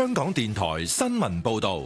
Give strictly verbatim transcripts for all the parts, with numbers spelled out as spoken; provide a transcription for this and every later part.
香港電台新聞報道。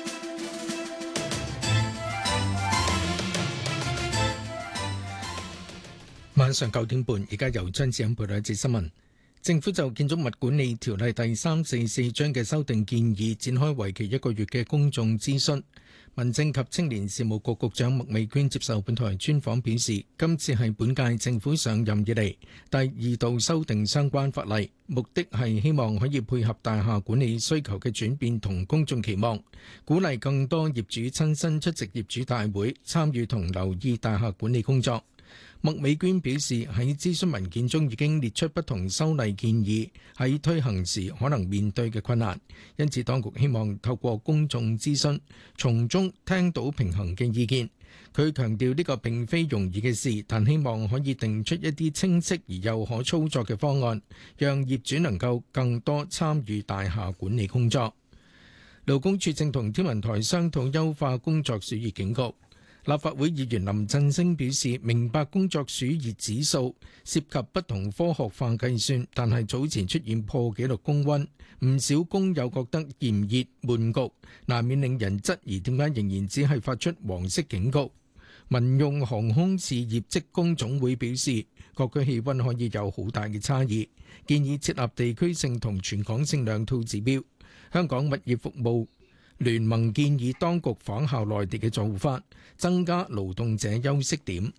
晚上九點半，而家由張志欣報道一節新聞。政府就建築物管理條例第三四四章嘅修訂建議展開為期一個月嘅公眾諮詢。民政及青年事務局局長麥美娟接受本台專訪表示，今次係本屆政府上任以嚟第二度修訂相關法例，目的係希望可以配合大廈管理需求嘅轉變同公眾期望，鼓勵更多業主親身出席業主大會，參與同留意大廈管理工作。麥美娟表示，喺諮詢文件中已經列出不同修例建議喺推行時可能面對嘅困難，因此當局希望透過公眾諮詢，從中聽到平衡嘅意見。佢強調呢個並非容易嘅事，但希望可以定出一啲清晰而又可操作嘅方案，讓業主能夠更多參與大廈管理工作。勞工處正同天文台商討優化工作暑熱警告。立法會議員林振昇表示，明白工作暑熱指數涉及不同科學化計算，但係早前出現破紀錄高溫，唔少工友覺得炎熱悶焗，難免令人質疑點解仍然只係發出黃色警告。民用航空事業職工總會表示，各區氣溫可以有好大嘅差異，建議設立地區性同全港性兩套指標。香港物業服務聯盟建議當局仿效內地嘅做法，增加勞動者休息點。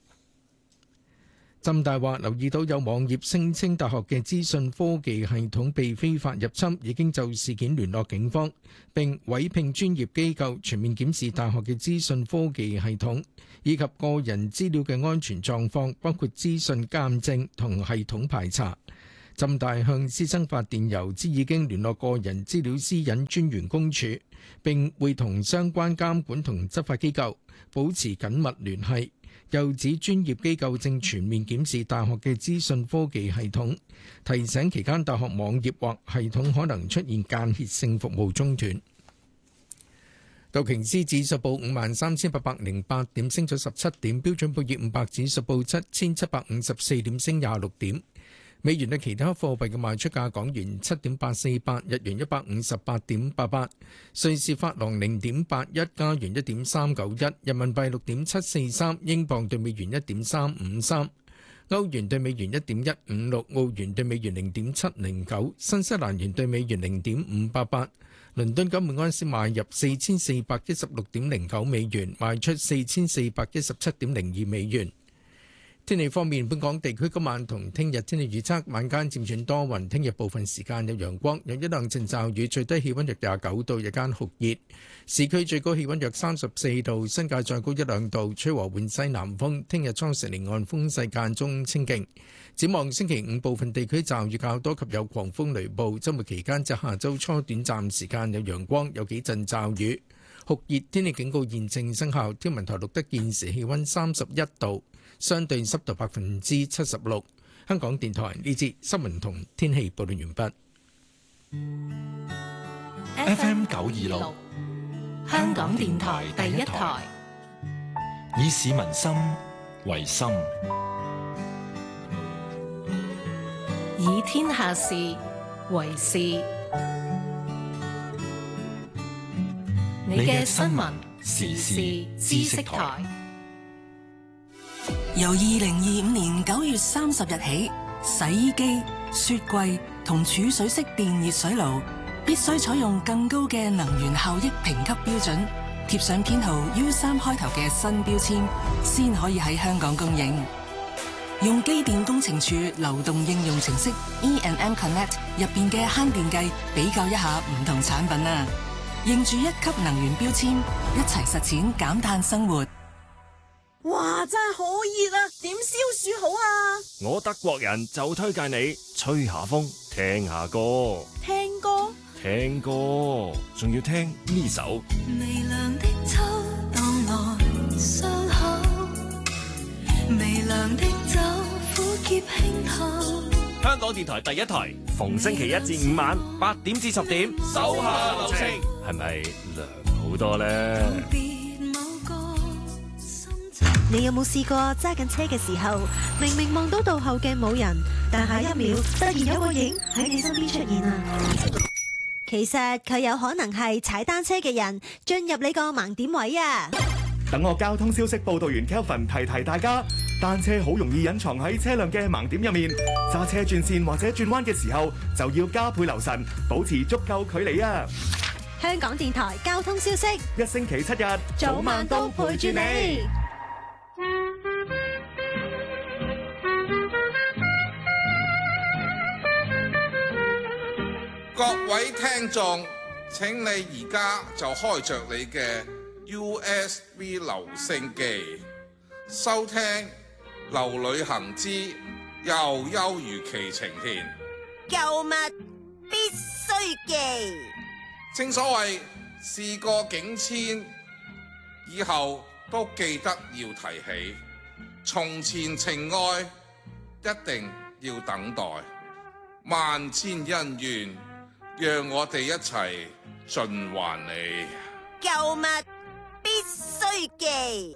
浸大話留意到有網頁聲稱大學嘅資訊科技系統被非法入侵，已經就事件聯絡警方，並委聘專業機構全面檢視大學嘅資訊科技系統以及個人資料嘅安全狀況，包括資訊鑑證同系統排查。浸大向師生發電郵，指已經聯絡個人資料私隱專員公署，並會同相關監管同執法機構保持緊密聯繫。又指專業機構正全面檢視大學嘅資訊科技系統，提醒期間大學網頁或系統可能出現間歇性服務中斷。道瓊斯指數報五萬三千八百零八點，升咗十七點；標準普爾五百指數報七千七百五十四點，升廿六點。美元對其他貨幣嘅賣出價：港元七點八四八，日元一百五十八點八八，瑞士法郎零點八一，加元一點三九一，人民幣六點七四三，英鎊對美元一點三五三，歐元對美元一點一五六，澳元對美元零點七零九，新西蘭元對美元零點五八八。倫敦金每安士買入四千四百一十六點零九美元，賣出四千四百一十七點零二美元。天氣方面，本港地區今晚同聽日天氣預測，晚間漸轉多雲，聽日部分時間有陽光，有一兩陣驟雨，最低氣溫約廿九度，日間酷熱，市區最高氣溫約三十四度，新界再高一兩度，吹和緩西南風。聽日初時離岸風勢間中清勁。展望星期五部分地區驟雨較多及有狂風雷暴，週末期間至下週初短暫時間有陽光，有幾陣驟雨。酷熱天氣警告現正生效，天文台錄得現時氣溫三十一度。相對濕度百分之七十六。香港電台呢節新聞同天氣報道完畢。 F M 九二六， 香港電台第一台， 以市民心為心， 以天下事為事。你嘅新聞時事知識台。 由二零二五年九月三十日起，洗衣機、雪櫃同儲水式電熱水爐必須採用更高嘅能源效益評級標準，貼上編號 U 三開頭嘅新標籤，先可以喺香港供應。用機電工程署流動應用程式 E and M Connect 入邊嘅慳電計，比較一下唔同產品啊！認住一級能源標籤，一齊實踐減碳生活。 哇！真係好熱啊，點消暑好啊？ 我德國人就推介你吹下風，聽下歌。 聽歌？ 聽歌，仲要聽呢首。 微涼的秋，蕩來傷口，微涼的酒，苦澀輕透。 香港電台第一台，逢星期一至五晚八點至十點，手下留情，係咪涼好多咧？ 你有冇試過揸緊車嘅時候，明明望到倒後鏡冇人，但下一秒突然有個影喺你身邊出現啊？ 其實佢有可能係踩單車嘅人進入你個盲點位啊！ 等我交通消息報導員 Kelvin 提提大家，單車好容易隱藏喺車輛嘅盲點入面，揸車轉線或者轉彎嘅時候就要加倍留神，保持足夠距離啊！ 香港電台交通消息， 一星期七日， 早晚都陪住你。 各位聽眾，請你而家就開着你嘅 U S B 留聲機，收聽劉旅行之又憂如期晴天。 購物必須記。 正所謂事過境遷，以後都記得要提起。從前情愛一定要等待，萬千恩怨，讓我哋一齊盡還你。 購物必須記。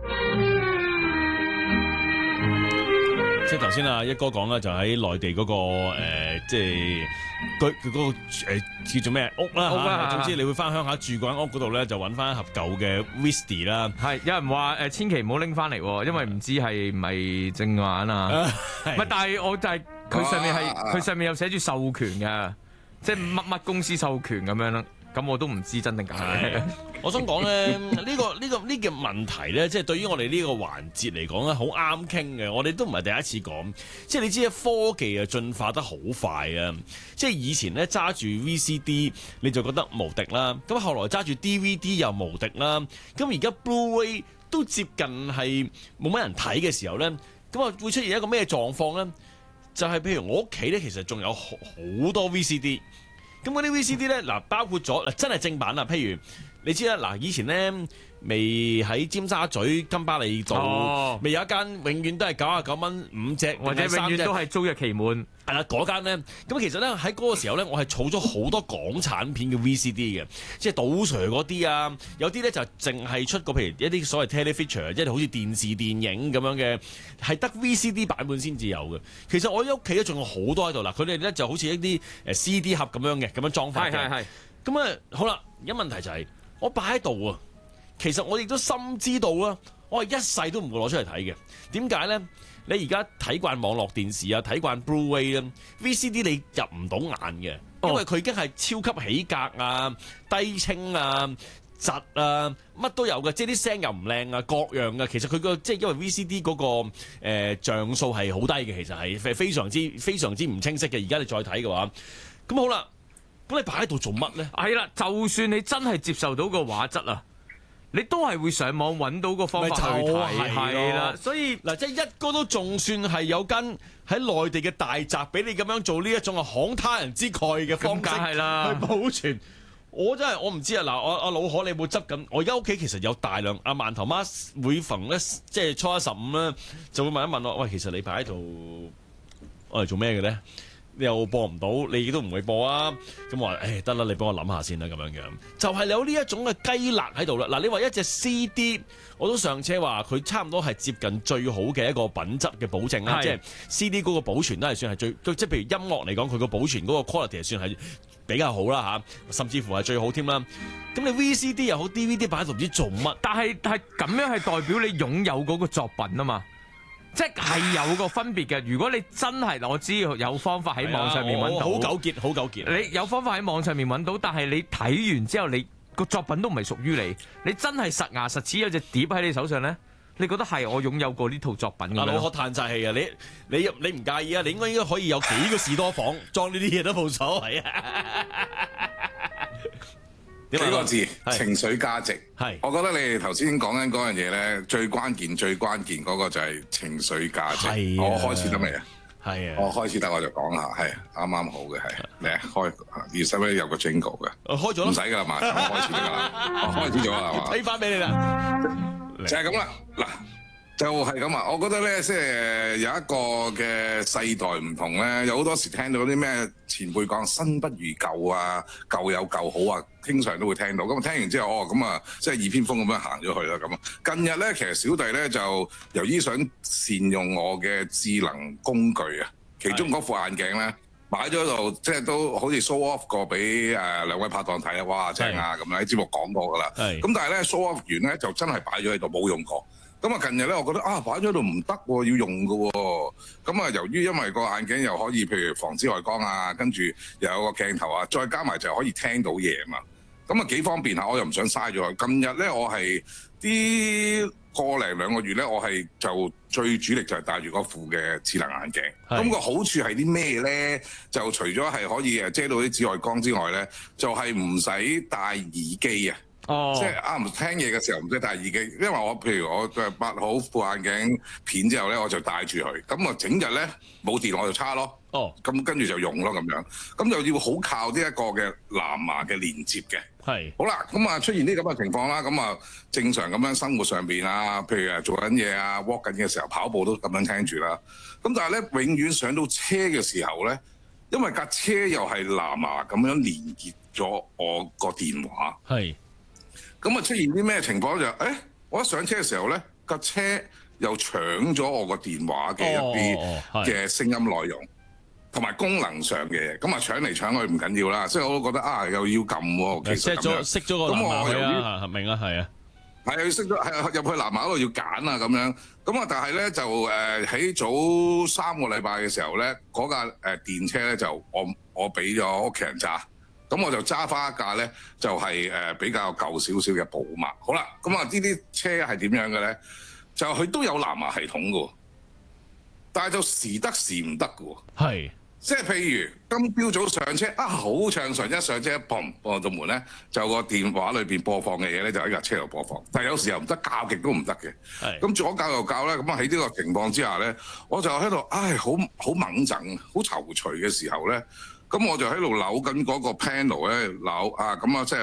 即係頭先啊，一哥講啦，就喺內地嗰、嗰個、呃、即係佢佢嗰個、呃、叫做咩屋啦嚇、啊。總之你會翻鄉下住嗰間屋嗰度咧，就揾翻一盒舊嘅 whisky 啦。 係有人話誒、呃，千祈唔好拎翻嚟，因為唔知係唔係正版啊。唔係，但係我就係、是、佢上面係佢、啊、上面有寫住授權嘅，即係乜乜公司授權咁樣啦。咁我都唔知真定假嘅。 我想講咧，呢、呢個呢、呢個呢、呢個問題咧，即係對於我哋呢個環節嚟講咧，好啱傾嘅。我哋都唔係第一次講，即係你知啊，科技啊進化得好快啊！即係以前咧揸住 V C D 你就覺得無敵啦，咁後來揸住 D V D 又無敵啦，咁而家 Blu-ray 都接近係冇乜人睇嘅時候咧，咁啊會出現一個咩狀況咧？就係、是、譬如我屋企咧，其實仲有好多 V C D。咁嗰啲 V C D 咧，嗱包括咗嗱真係正版啦。譬如你知啦，嗱以前咧未喺尖沙咀金巴利道，未、哦、有一間永遠都係九十九蚊五隻， 或者永遠都係租約期滿。 係啦，嗰間咧，咁其實咧喺嗰個時候咧，我係儲咗好多港產片嘅 V C D 嘅，即係賭 Sir 嗰啲啊，有啲咧就淨係出過譬如一啲所謂 telefeature，即係好似電視電影咁樣嘅，係得 V C D 版本先至有嘅。其實我屋企咧仲有好多喺度啦，佢哋咧就好似一啲誒 C D 盒咁樣嘅，咁樣裝法嘅。係係係。咁啊，好啦，而家問題就係、是、我擺喺度啊，其實我亦都深知道啊，我係一世都唔會攞出嚟睇嘅。點解咧？你而家睇慣網絡電視啊，睇慣 Blu-ray 啊 ，V C D 你入唔到眼嘅，因為佢已經係超級起格啊、低清啊、窒啊，乜都有嘅，即係啲聲又唔靚啊，各樣嘅。其實佢個即係因為 V C D 嗰、那個誒、呃、像素係好低嘅，其實係非常之非常之唔清晰嘅。而家你再睇嘅話，咁好啦，咁你擺喺度做乜咧？係啦，就算你真係接受到個畫質啊，你都係會上網揾到個方法去睇，係啦，所以嗱，即係一哥都仲算係有間喺內地嘅大宅俾你咁樣做呢一種啊慷他人之慨嘅方式係啦去保存。我真係我唔知啊！嗱，我阿老可你有冇執緊？我而家屋企其實有大量阿饅頭媽每逢咧即係初一十五咧，就會問一問我：喂，其實你擺喺度我嚟做咩嘅咧？你又播唔到，你亦都唔會播啊！咁我話誒得啦，你幫我諗下先啦，咁樣樣就係、是、有呢一種嘅雞肋喺度啦。嗱，你話一隻 C D， 我都上車話佢差唔多係接近最好嘅一個品質嘅保證啦，即係 C D 嗰個保存都係算係最，即係譬如音樂嚟講，佢個保存嗰個 quality 係算係比較好啦嚇，甚至乎係最好添啦。咁你 V C D 又好 D V D 擺喺度唔知做乜， 但係係咁樣係代表你擁有嗰個作品啊嘛。即係有個分別嘅。如果你真係，我知有方法喺網上面揾到，好糾結，好糾結。你有方法喺網上面揾到，但係你睇完之後，你個作品都唔係屬於你。你真係實牙實齒有隻碟喺你手上咧，你覺得係我擁有過呢套作品嘅？阿老可嘆晒氣啊！你你你唔介意啊？你應該應該可以有幾個士多房裝呢啲嘢都冇所謂啊！ 幾個字，情緒價值。係，我覺得你哋頭先講緊嗰樣嘢咧，最關鍵、最關鍵嗰個就係情緒價值。係，我開始得未啊？係啊，我開始得我就講下，係啱啱好嘅，係嚟開。要使唔使有個 jingle 嘅？開咗，唔使噶啦嘛，我開始得噶啦，我開始咗啦嘛。 睇翻俾你啦， 就係咁啦，嗱。就係咁啊！我覺得咧，即係有一個嘅世代唔同咧，有好多時聽到啲咩前輩講新不如舊啊，舊有舊好啊，經常都會聽到。咁聽完之後，哦咁啊，即係耳邊風咁樣行咗去啦。咁啊，近日咧，其實小弟咧就由於想善用我嘅智能工具啊，其中嗰副眼鏡咧擺咗喺度，即係都好似 show off 過俾誒兩位拍檔睇啊！哇，正啊咁樣喺節目講過㗎啦。咁但係咧 show off 完咧就真係擺咗喺度冇用過。咁啊近日咧，我覺得啊擺咗喺度唔得喎，要用㗎喎。咁啊由於因為個眼鏡又可以譬如防紫外光啊，跟住又有個鏡頭啊，再加埋就可以聽到嘢嘛。咁啊幾方便下，我又唔想嘥咗佢。近日咧我係啲個零兩個月咧，我係就最主力就係戴住嗰副嘅智能眼鏡。咁個好處係啲咩咧？就除咗係可以誒遮到啲紫外光之外咧，就係唔使戴耳機啊！哦，即係啱唔聽嘢嘅時候唔使戴耳機，因為我譬如我誒抹好副眼鏡片之後咧，我就戴住佢，咁我整日咧冇電我就叉咯。哦，咁跟住就用咯咁樣，咁就要好靠呢一個嘅藍牙嘅連接嘅。係，好啦，咁啊出現啲咁嘅情況啦，咁啊正常咁樣生活上邊啊，譬如誒做緊嘢啊 walk 緊嘅時候跑步都咁樣聽住啦。咁但係咧永遠上到車嘅時候咧，因為架車又係藍牙咁樣連結咗我個電話。係。咁啊出現啲咩情況就誒、欸，我一上車嘅時候咧，架車又搶咗我個電話嘅一啲嘅聲音內容，同埋功能上嘅嘢，咁啊搶嚟搶去唔緊要啦，所以我都覺得啊又要撳喎，其實咁樣。熄咗個藍牙佢啊，明啊，係啊，係啊，熄咗係入去藍牙嗰度要揀啊咁樣。咁啊，但係咧就誒喺早三個禮拜嘅時候咧，嗰架誒電車咧就我我俾咗屋企人揸。咁我就揸翻一架咧，就係誒比較舊少少嘅寶馬。好啦，咁啊呢啲車係點樣嘅咧？就佢都有藍牙系統嘅，但係就時得時唔得嘅喎。係，即係譬如今朝早上車啊，好暢順，一上車砰開到門咧，就個電話裏邊播放嘅嘢咧，就喺架車度播放。但係有時候唔得，校極都唔得嘅。係，咁左校右校咧，咁啊喺呢個情況之下咧，我就喺度唉，好好掹陣，好躊躇嘅時候咧。咁我就喺度扭緊嗰個 panel 咧，扭啊咁啊，即係